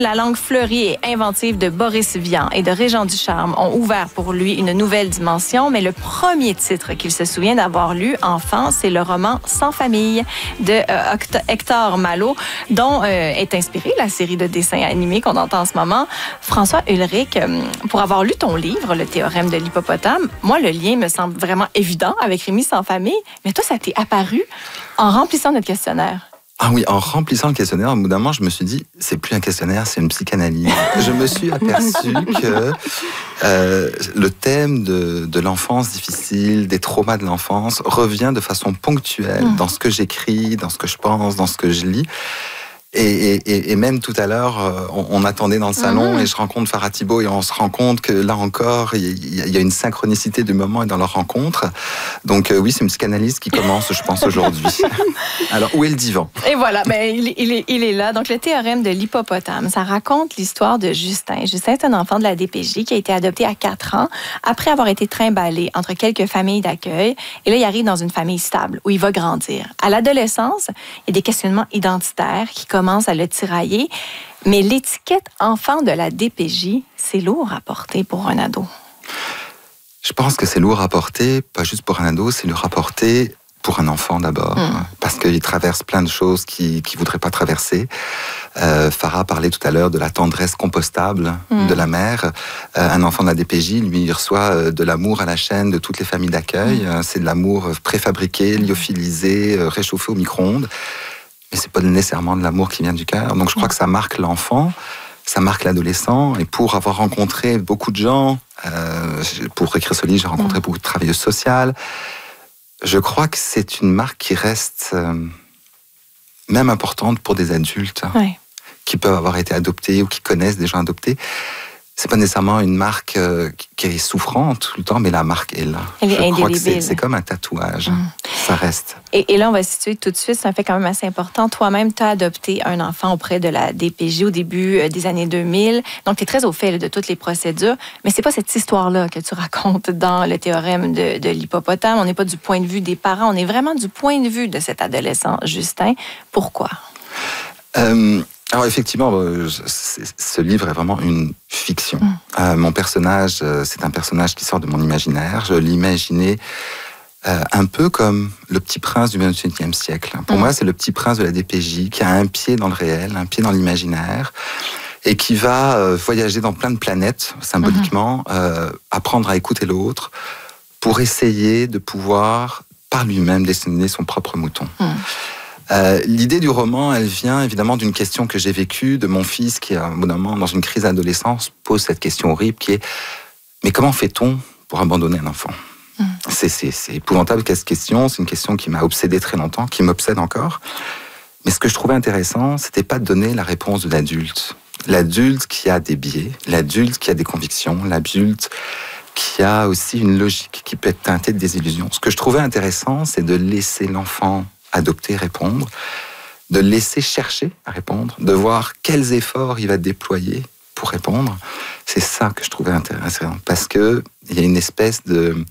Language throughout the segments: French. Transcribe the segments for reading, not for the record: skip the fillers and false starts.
La langue fleurie et inventive de Boris Vian et de Régent Ducharme ont ouvert pour lui une nouvelle dimension, mais le premier titre qu'il se souvient d'avoir lu enfant, c'est le roman Sans famille de Hector Malot, dont est inspirée la série de dessins animés qu'on entend en ce moment. François Ulrich, pour avoir lu ton livre, Le théorème de l'hippopotame, moi, le lien me semble vraiment évident avec Rémi Sans famille, mais toi, ça t'est apparu en remplissant notre questionnaire. Ah oui, en remplissant le questionnaire, au bout d'un moment, je me suis dit, c'est plus un questionnaire, c'est une psychanalyse. Je me suis aperçu que le thème de l'enfance difficile, des traumas de l'enfance, revient de façon ponctuelle dans ce que j'écris, dans ce que je pense, dans ce que je lis. Et même tout à l'heure, on attendait dans le salon et je rencontre Farah Thibault et on se rend compte que là encore, il y a une synchronicité du moment et dans leur rencontre. Donc oui, c'est une psychanalyse qui commence, je pense, aujourd'hui. Alors, où est le divan? Et voilà, ben, il est là. Donc, le théorème de l'hippopotame, ça raconte l'histoire de Justin. Justin, c'est un enfant de la DPJ qui a été adopté à 4 ans après avoir été trimballé entre quelques familles d'accueil. Et là, il arrive dans une famille stable où il va grandir. À l'adolescence, il y a des questionnements identitaires qui commence à le tirailler. Mais l'étiquette enfant de la DPJ, c'est lourd à porter pour un ado. Je pense que c'est lourd à porter, pas juste pour un ado, c'est lourd à porter pour un enfant d'abord, parce qu'il traverse plein de choses qu'il ne voudrait pas traverser. Farah parlait tout à l'heure de la tendresse compostable de la mère. Un enfant de la DPJ, lui, il reçoit de l'amour à la chaîne de toutes les familles d'accueil. C'est de l'amour préfabriqué, lyophilisé, réchauffé au micro-ondes. Mais c'est pas nécessairement de l'amour qui vient du cœur. Donc je crois que ça marque l'enfant, ça marque l'adolescent. Et pour avoir rencontré beaucoup de gens, pour écrire ce livre, j'ai rencontré beaucoup de travailleuses sociales. Je crois que c'est une marque qui reste même importante pour des adultes qui peuvent avoir été adoptés ou qui connaissent des gens adoptés. C'est pas nécessairement une marque qui est souffrante tout le temps, mais la marque est là. Elle est indélébile. Je crois que c'est comme un tatouage. Ça reste. Et là, on va situer tout de suite, c'est un fait quand même assez important. Toi-même, tu as adopté un enfant auprès de la DPJ au début des années 2000. Donc, tu es très au fait de toutes les procédures. Mais c'est pas cette histoire-là que tu racontes dans le théorème de l'hippopotame. On n'est pas du point de vue des parents, on est vraiment du point de vue de cet adolescent, Justin. Pourquoi? Alors effectivement, ce livre est vraiment une fiction. Mon personnage, c'est un personnage qui sort de mon imaginaire. Je l'imaginais un peu comme le petit prince du XXIe siècle. Pour moi, c'est le petit prince de la DPJ qui a un pied dans le réel, un pied dans l'imaginaire et qui va voyager dans plein de planètes, symboliquement, apprendre à écouter l'autre pour essayer de pouvoir, par lui-même, dessiner son propre mouton. L'idée du roman, elle vient évidemment d'une question que j'ai vécue, de mon fils qui, à un moment, dans une crise d'adolescence, pose cette question horrible qui est « Mais comment fait-on pour abandonner un enfant ?» C'est épouvantable cette question, c'est une question qui m'a obsédé très longtemps, qui m'obsède encore. Mais ce que je trouvais intéressant, c'était pas de donner la réponse de l'adulte. L'adulte qui a des biais, l'adulte qui a des convictions, l'adulte qui a aussi une logique qui peut être teintée de désillusion. Ce que je trouvais intéressant, c'est de laisser l'enfant adopter, répondre, de laisser chercher à répondre, de voir quels efforts il va déployer pour répondre. C'est ça que je trouvais intéressant, parce que il y a une espèce de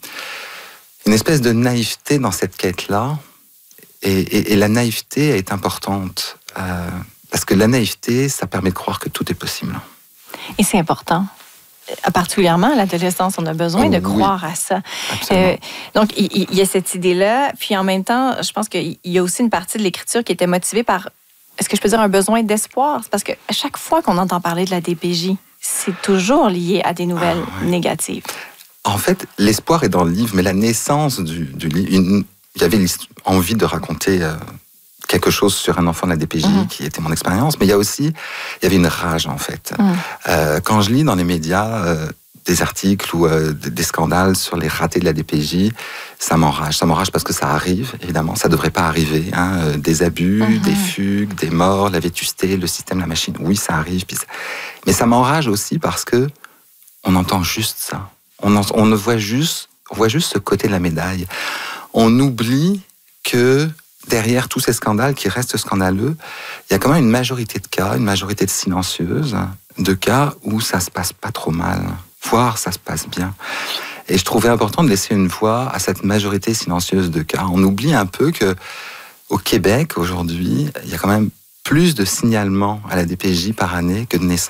naïveté dans cette quête-là, et la naïveté est importante, parce que la naïveté, ça permet de croire que tout est possible. Et c'est important. Particulièrement à l'adolescence, on a besoin de croire à ça. Donc, il y a cette idée-là. Puis en même temps, je pense qu'il y a aussi une partie de l'écriture qui était motivée par, est-ce que je peux dire, un besoin d'espoir? C'est parce qu'à chaque fois qu'on entend parler de la DPJ, c'est toujours lié à des nouvelles négatives. En fait, l'espoir est dans le livre, mais la naissance du livre, il y avait envie de raconter quelque chose sur un enfant de la DPJ qui était mon expérience, mais il y avait une rage en fait. Quand je lis dans les médias des articles ou des scandales sur les ratés de la DPJ, ça m'enrage. Ça m'enrage parce que ça arrive, évidemment, ça devrait pas arriver. Des abus, des fugues, des morts, la vétusté, le système, la machine, oui, ça arrive. Mais ça m'enrage aussi parce que on entend juste ça. On voit juste ce côté de la médaille. On oublie que derrière tous ces scandales qui restent scandaleux, il y a quand même une majorité de cas, une majorité de silencieuses, de cas où ça se passe pas trop mal, voire ça se passe bien. Et je trouvais important de laisser une voix à cette majorité silencieuse de cas. On oublie un peu que au Québec, aujourd'hui, il y a quand même plus de signalements à la DPJ par année que de naissances.